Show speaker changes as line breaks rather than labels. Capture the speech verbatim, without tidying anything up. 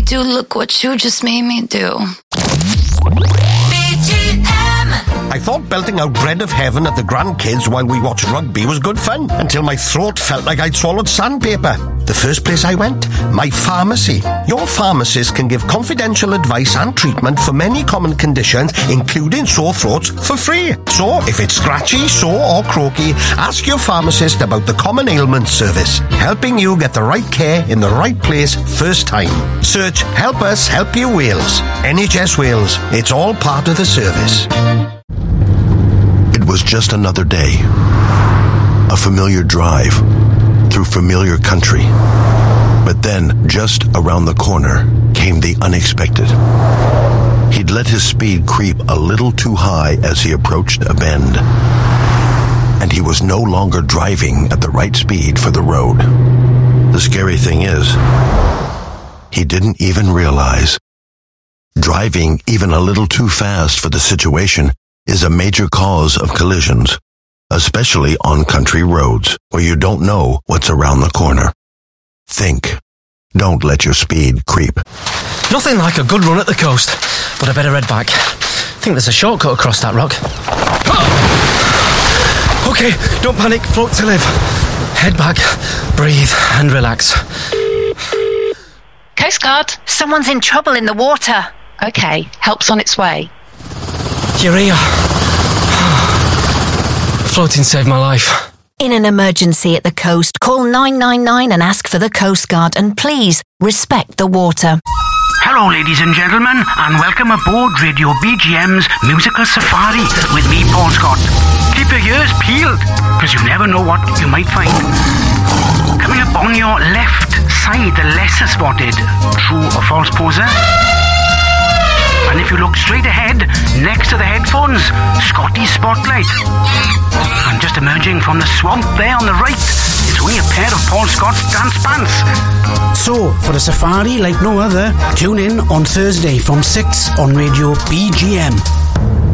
do. Look what you just made me do.
I thought belting out Bread of Heaven at the grandkids while we watched rugby was good fun, until my throat felt like I'd swallowed sandpaper. The first place I went, my pharmacy. Your pharmacist can give confidential advice and treatment for many common conditions, including sore throats, for free. So, if it's scratchy, sore or croaky, ask your pharmacist about the Common Ailments Service, helping you get the right care in the right place first time. Search Help Us Help You Wales. N H S Wales. It's all part of the service.
It was just another day. A familiar drive through familiar country. But then, just around the corner, came the unexpected. He'd let his speed creep a little too high as he approached a bend. And he was no longer driving at the right speed for the road. The scary thing is, he didn't even realize. Driving even a little too fast for the situation is a major cause of collisions, especially on country roads where you don't know what's around the corner. Think. Don't let your speed creep.
Nothing like a good run at the coast, but I better head back. Think there's a shortcut across that rock. Okay, don't panic, float to live. Head back, breathe and relax.
Coast Guard, someone's in trouble in the water. Okay, help's on its way.
You're here. Floating saved my life.
In an emergency at the coast, call nine nine nine and ask for the Coast Guard, and please respect the water.
Hello ladies and gentlemen, and welcome aboard Radio B G M's Musical Safari with me, Paul Scott. Keep your ears peeled, because you never know what you might find. Coming up on your left side, the lesser spotted true or false poser. And if you look straight ahead, next to the headphones, Scotty's Spotlight. And just emerging from the swamp there on the right, it's only a pair of Paul Scott's dance pants.
So, for a safari like no other, tune in on Thursday from six on Radio B G M.